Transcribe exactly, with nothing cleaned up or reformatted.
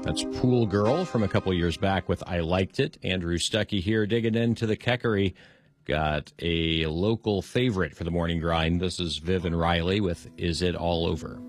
That's Pool Girl from a couple years back with I Liked It. Andrew Stuckey here digging into the Keckery. Got a local favorite for the morning grind. This is Viv and Riley with Is It All Over?